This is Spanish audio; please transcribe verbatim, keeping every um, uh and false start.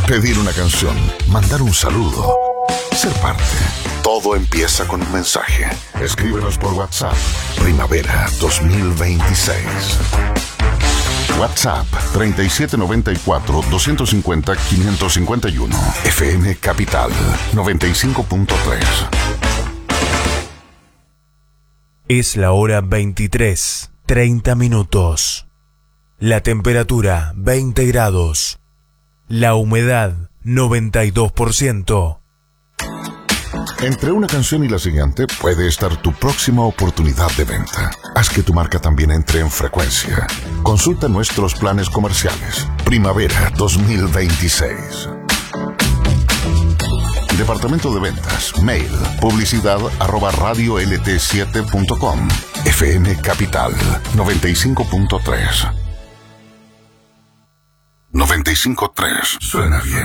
pedir una canción, mandar un saludo, ser parte. Todo empieza con un mensaje. Escríbenos por WhatsApp. Primavera dos mil veintiséis. WhatsApp treinta y siete noventa y cuatro, doscientos cincuenta, quinientos cincuenta y uno. F M Capital noventa y cinco punto tres. Es la hora veintitrés, treinta minutos. La temperatura veinte grados. La humedad noventa y dos por ciento. Entre una canción y la siguiente puede estar tu próxima oportunidad de venta. Haz que tu marca también entre en frecuencia. Consulta nuestros planes comerciales. Primavera dos mil veintiséis. Departamento de Ventas. Mail. Publicidad arroba radio l t siete punto com. F M Capital noventa y cinco punto tres. noventa y cinco punto tres. Suena bien.